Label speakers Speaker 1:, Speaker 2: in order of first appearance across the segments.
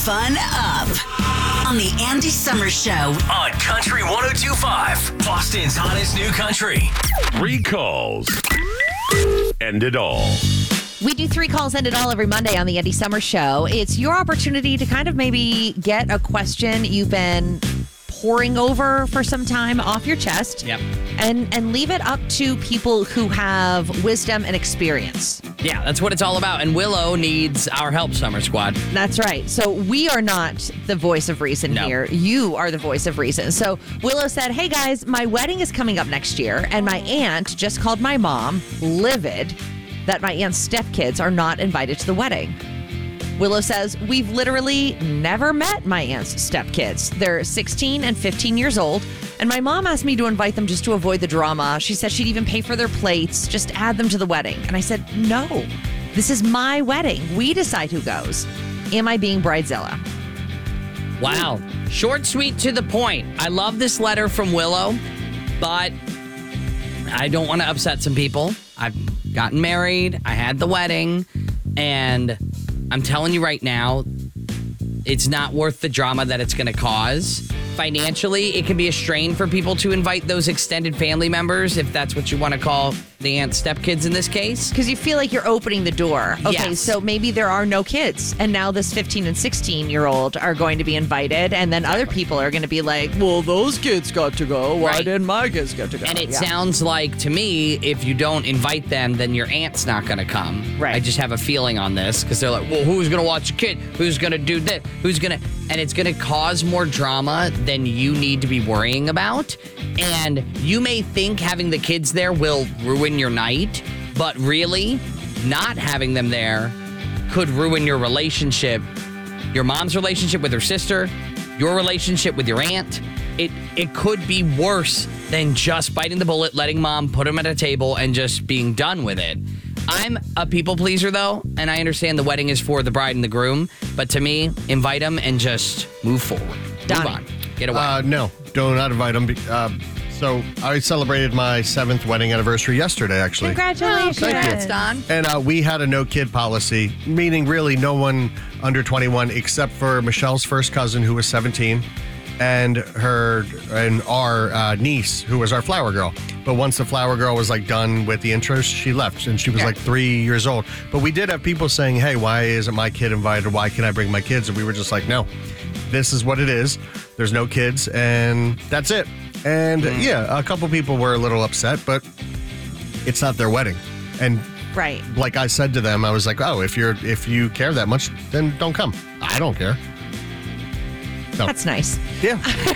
Speaker 1: Fun up on the Andy Summers Show
Speaker 2: on Country 102.5, Boston's hottest new country.
Speaker 3: 3 calls. End it all.
Speaker 4: We do 3 calls, end it all every Monday on the Andy Summers Show. It's your opportunity to kind of maybe get a question you've been poring over for some time off your chest.
Speaker 5: Yep.
Speaker 4: And leave it up to people who have wisdom and experience.
Speaker 5: Yeah, that's what it's all about. And Willow needs our help, Summer Squad.
Speaker 4: That's right. So we are not the voice of reason here. You are the voice of reason. So Willow said, hey guys, my wedding is coming up next year. And my aunt just called my mom livid that my aunt's stepkids are not invited to the wedding. Willow says, we've literally never met my aunt's stepkids. They're 16 and 15 years old. And my mom asked me to invite them just to avoid the drama. She said she'd even pay for their plates, just add them to the wedding. And I said, no, this is my wedding. We decide who goes. Am I being bridezilla?
Speaker 5: Wow. Short, sweet, to the point. I love this letter from Willow, but I don't want to upset some people. I've gotten married. I had the wedding. And I'm telling you right now, it's not worth the drama that it's going to cause. Financially, it can be a strain for people to invite those extended family members, if that's what you want to call the aunt's stepkids in this case.
Speaker 4: Because you feel like you're opening the door. Okay,
Speaker 5: Yes.
Speaker 4: so maybe there are no kids. And now this 15 and 16-year-old are going to be invited. And then other people are going to be like, well, those kids got to go. Why
Speaker 5: Right.
Speaker 4: didn't my kids get to go?
Speaker 5: And it sounds like, to me, if you don't invite them, then your aunt's not going to come.
Speaker 4: Right.
Speaker 5: I just have a feeling on this because they're like, well, who's going to watch the kid? Who's going to do this? Who's going to... And it's going to cause more drama than you need to be worrying about. And you may think having the kids there will ruin your night, but really, not having them there could ruin your relationship, your mom's relationship with her sister, your relationship with your aunt. It could be worse than just biting the bullet, letting mom put them at a table and just being done with it. I'm a people pleaser, though, and I understand the wedding is for the bride and the groom, but to me, invite them and just move forward.
Speaker 4: Donnie.
Speaker 5: Move on. Get away.
Speaker 6: No, do not invite them. So I celebrated my 7th wedding anniversary yesterday, actually.
Speaker 4: Congratulations.
Speaker 5: Congrats, Don.
Speaker 6: And we had a no-kid policy, meaning really no one under 21 except for Michelle's first cousin, who was 17, and our niece, who was our flower girl. But once the flower girl was done with the intros, she left, and she was 3 years old. But we did have people saying, hey, why isn't my kid invited? Why can't I bring my kids? And we were just like, no, this is what it is. There's no kids, and that's it. And a couple people were a little upset, but it's not their wedding. And
Speaker 4: Right.
Speaker 6: like I said to them, I was like, oh, if you care that much, then don't come. I don't care. No.
Speaker 4: That's nice.
Speaker 6: Yeah.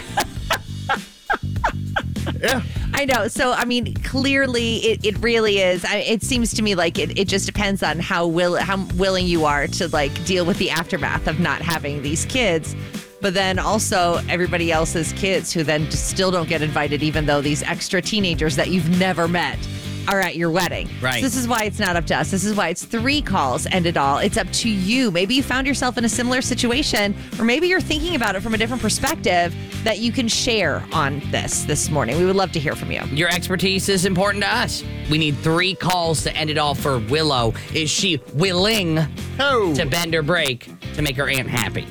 Speaker 6: Yeah.
Speaker 4: I know. So, I mean, clearly it really is. It seems to me like it just depends on how willing you are to deal with the aftermath of not having these kids. But then also everybody else's kids who then just still don't get invited, even though these extra teenagers that you've never met are at your wedding.
Speaker 5: Right.
Speaker 4: So this is why it's not up to us. This is why it's 3 calls, end it all. It's up to you. Maybe you found yourself in a similar situation, or maybe you're thinking about it from a different perspective that you can share on this morning. We would love to hear from you.
Speaker 5: Your expertise is important to us. We need 3 calls to end it all for Willow. Is she willing to bend or break to make her aunt happy?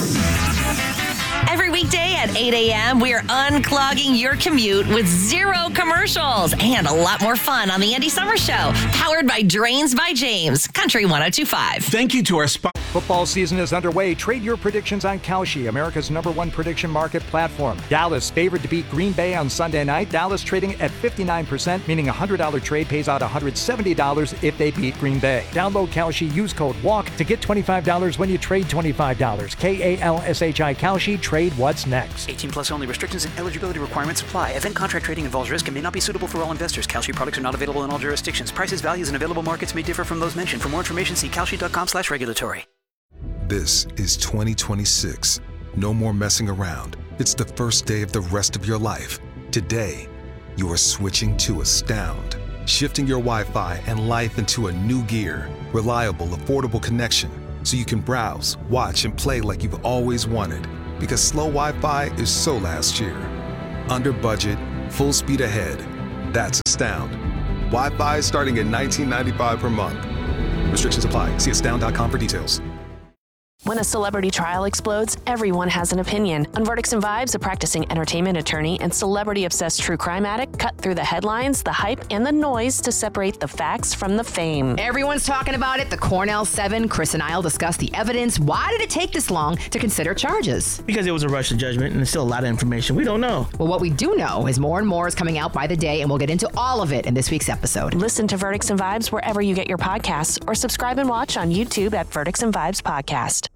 Speaker 1: every weekday at 8 a.m. We are unclogging your commute with 0 commercials and a lot more fun on the Andy Summers Show, powered by Drains by James, Country 102.5.
Speaker 7: Thank you to our sponsor. Football season is underway. Trade your predictions on Kalshi, America's #1 prediction market platform. Dallas favored to beat Green Bay on Sunday night. Dallas trading at 59%, meaning a $100 trade pays out $170 if they beat Green Bay. Download Kalshi, use code WALK to get $25 when you trade $25. Kalshi, Kalshi, trade what's next.
Speaker 8: 18 plus only. Restrictions and eligibility requirements apply. Event contract trading involves risk and may not be suitable for all investors. Kalshi products are not available in all jurisdictions. Prices, values, and available markets may differ from those mentioned. For more information, see kalshi.com/regulatory.
Speaker 9: This is 2026. No more messing around. It's the first day of the rest of your life. Today, you are switching to Astound. Shifting your Wi-Fi and life into a new gear. Reliable, affordable connection so you can browse, watch, and play like you've always wanted. Because slow Wi-Fi is so last year. Under budget, full speed ahead. That's Astound. Wi-Fi starting at $19.95 per month. Restrictions apply. See astound.com for details.
Speaker 10: When a celebrity trial explodes, everyone has an opinion. On Verdicts and Vibes, a practicing entertainment attorney and celebrity-obsessed true crime addict cut through the headlines, the hype, and the noise to separate the facts from the fame.
Speaker 11: Everyone's talking about it. The Cornell 7. Chris and I'll discuss the evidence. Why did it take this long to consider charges?
Speaker 12: Because it was a rush to judgment, and there's still a lot of information we don't know.
Speaker 11: Well, what we do know is more and more is coming out by the day, and we'll get into all of it in this week's episode.
Speaker 10: Listen to Verdicts and Vibes wherever you get your podcasts, or subscribe and watch on YouTube at Verdicts and Vibes Podcast.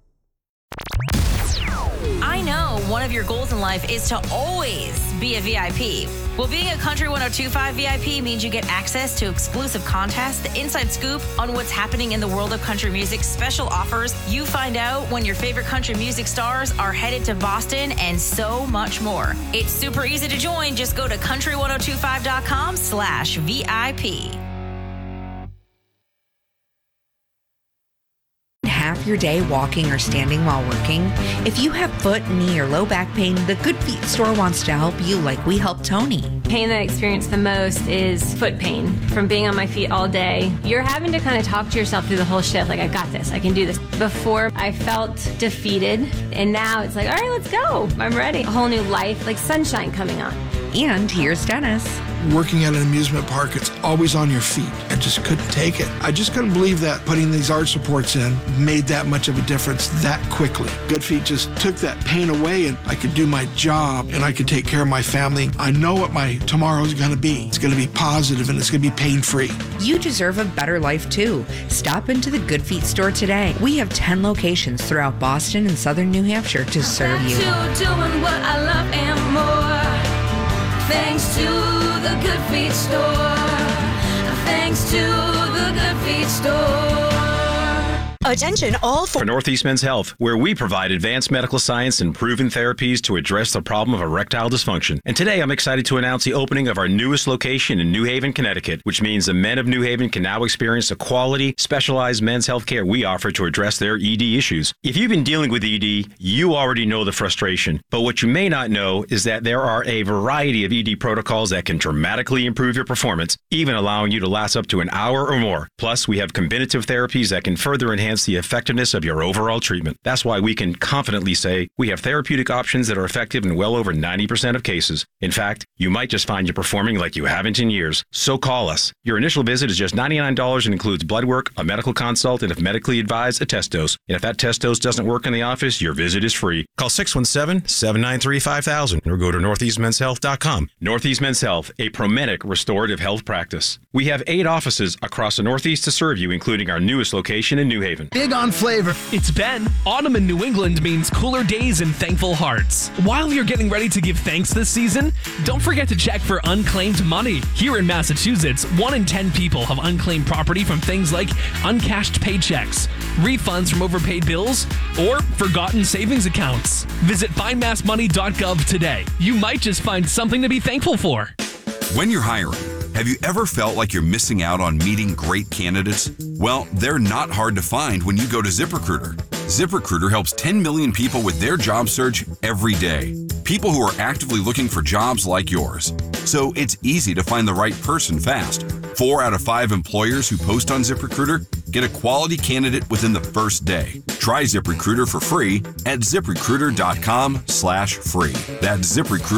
Speaker 1: I know one of your goals in life is to always be a VIP. Well, being a Country 102.5 VIP means you get access to exclusive contests, the inside scoop on what's happening in the world of country music, special offers. You find out when your favorite country music stars are headed to Boston, and so much more. It's super easy to join. Just go to country1025.com/VIP.
Speaker 13: Half your day walking or standing while working? If you have foot, knee, or low back pain, the Good Feet store wants to help you like we helped Tony.
Speaker 14: Pain that I experience the most is foot pain from being on my feet all day. You're having to kind of talk to yourself through the whole shift, like, I got this, I can do this. Before, I felt defeated, and now it's like, all right, let's go. I'm ready. A whole new life, like sunshine coming on.
Speaker 13: And here's Dennis.
Speaker 15: Working at an amusement park, it's always on your feet. I just couldn't take it. I just couldn't believe that putting these arch supports in made that much of a difference that quickly. Good Feet just took that pain away, and I could do my job, and I could take care of my family. I know what my tomorrow is going to be. It's going to be positive, and it's going to be pain-free.
Speaker 13: You deserve a better life, too. Stop into the Good Feet store today. We have 10 locations throughout Boston and southern New Hampshire to serve you.
Speaker 16: Doing what I love and more. Thanks to the Good Feet store. Thanks to the Good Feet store.
Speaker 17: Attention all for
Speaker 18: Northeast Men's Health, where we provide advanced medical science and proven therapies to address the problem of erectile dysfunction. And today I'm excited to announce the opening of our newest location in New Haven, Connecticut, which means the men of New Haven can now experience the quality, specialized men's health care we offer to address their ED issues. If you've been dealing with ED, you already know the frustration. But what you may not know is that there are a variety of ED protocols that can dramatically improve your performance, even allowing you to last up to an hour or more. Plus, we have combinative therapies that can further enhance the effectiveness of your overall treatment. That's why we can confidently say we have therapeutic options that are effective in well over 90% of cases. In fact, you might just find you performing like you haven't in years. So call us. Your initial visit is just $99 and includes blood work, a medical consult, and if medically advised, a test dose. And if that test dose doesn't work in the office, your visit is free. Call 617-793-5000 or go to northeastmenshealth.com. Northeast Men's Health, a Promenic restorative health practice. We have 8 offices across the Northeast to serve you, including our newest location in New Haven.
Speaker 19: Big on flavor. It's Ben. Autumn in New England means cooler days and thankful hearts. While you're getting ready to give thanks this season, don't forget to check for unclaimed money. Here in Massachusetts, 1 in 10 people have unclaimed property from things like uncashed paychecks, refunds from overpaid bills, or forgotten savings accounts. Visit findmassmoney.gov today. You might just find something to be thankful for.
Speaker 20: When you're hiring, have you ever felt like you're missing out on meeting great candidates? Well, they're not hard to find when you go to ZipRecruiter. ZipRecruiter helps 10 million people with their job search every day. People who are actively looking for jobs like yours. So it's easy to find the right person fast. 4 out of 5 employers who post on ZipRecruiter get a quality candidate within the first day. Try ZipRecruiter for free at ZipRecruiter.com/free. That's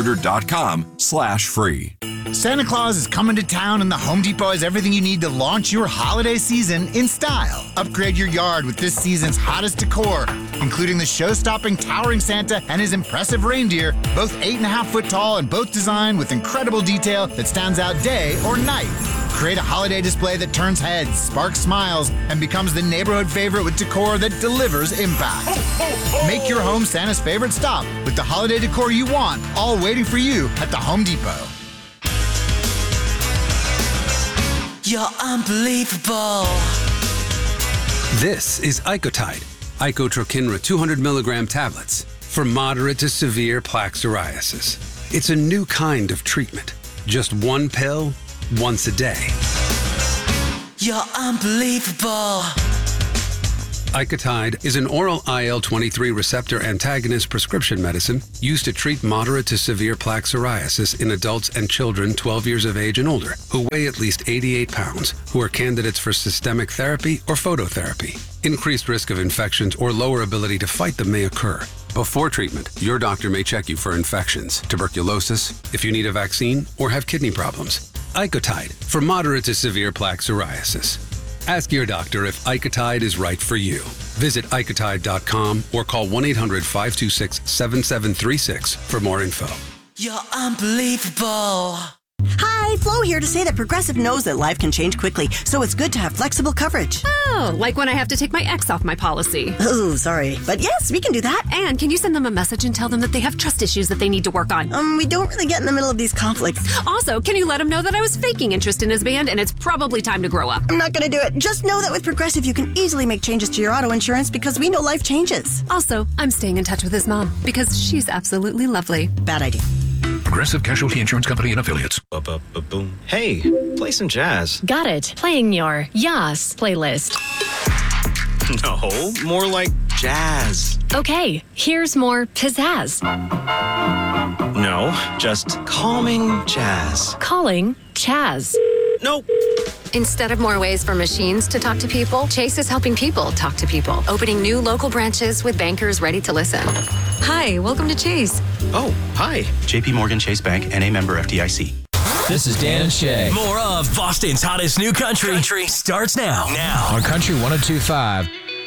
Speaker 20: ZipRecruiter.com/free.
Speaker 21: Santa Claus is coming to town, and the Home Depot has everything you need to launch your holiday season in style. Upgrade your yard with this season's hottest decor, including the show-stopping towering Santa and his impressive reindeer, both 8.5 foot tall and both designed with incredible detail that stands out day or night. Create a holiday display that turns heads, sparks smiles, and becomes the neighborhood favorite with decor that delivers impact. Make your home Santa's favorite stop with the holiday decor you want, all waiting for you at the Home Depot.
Speaker 16: You're unbelievable.
Speaker 22: This is Icotide, Icotrokinra 200 milligram tablets for moderate to severe plaque psoriasis. It's a new kind of treatment. Just one pill, once a day.
Speaker 16: You're unbelievable.
Speaker 22: Icotide is an oral IL-23 receptor antagonist prescription medicine used to treat moderate to severe plaque psoriasis in adults and children 12 years of age and older who weigh at least 88 pounds, who are candidates for systemic therapy or phototherapy. Increased risk of infections or lower ability to fight them may occur. Before treatment, your doctor may check you for infections, tuberculosis, if you need a vaccine, or have kidney problems. Icotide for moderate to severe plaque psoriasis. Ask your doctor if Icotide is right for you. Visit Icotide.com or call 1-800-526-7736 for more info.
Speaker 2: You're unbelievable.
Speaker 17: Hi, Flo here to say that Progressive knows that life can change quickly, so it's good to have flexible coverage.
Speaker 3: Oh, like when I have to take my ex off my policy.
Speaker 17: Oh, sorry. But yes, we can do that.
Speaker 3: And can you send them a message and tell them that they have trust issues that they need to work on?
Speaker 17: We don't really get in the middle of these conflicts.
Speaker 3: Also, can you let him know that I was faking interest in his band and it's probably time to grow up?
Speaker 17: I'm not going to do it. Just know that with Progressive, you can easily make changes to your auto insurance because we know life changes.
Speaker 3: Also, I'm staying in touch with his mom because she's absolutely lovely.
Speaker 17: Bad idea.
Speaker 23: Progressive Casualty Insurance Company and Affiliates.
Speaker 24: Boom. Hey, play some jazz.
Speaker 25: Got it. Playing your Yas playlist.
Speaker 24: No, more like jazz.
Speaker 25: Okay, here's more pizzazz.
Speaker 24: No, just calming jazz.
Speaker 25: Calling Chaz.
Speaker 24: Nope.
Speaker 26: Instead of more ways for machines to talk to people, Chase is helping people talk to people, opening new local branches with bankers ready to listen. Hi, welcome to Chase.
Speaker 24: Oh, hi.
Speaker 27: JP Morgan Chase Bank, N.A. member FDIC.
Speaker 28: This is Dan and Shay. More of Boston's hottest new country starts now. On Country 102.5.